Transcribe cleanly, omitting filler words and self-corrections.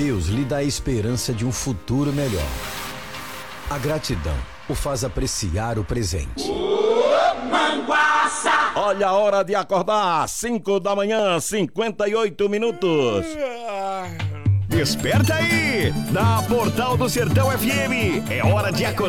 Deus lhe dá a esperança de um futuro melhor. A gratidão o faz apreciar o presente. Olha a hora de acordar, 5 da manhã, 58 minutos. Desperta aí, da Portal do Sertão FM, é hora de acordar.